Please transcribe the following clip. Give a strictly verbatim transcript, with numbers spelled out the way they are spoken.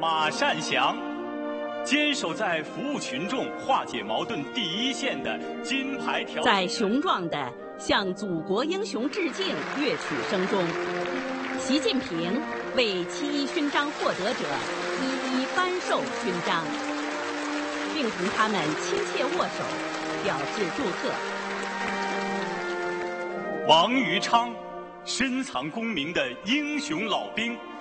马善祥，坚守在服务群众、化解矛盾第一线的金牌条。 在雄壮的向祖国英雄致敬乐曲声中，习近平为七一勋章获得者一一颁授勋章，并同他们亲切握手，表示祝贺。 王余昌，深藏功名的英雄老兵。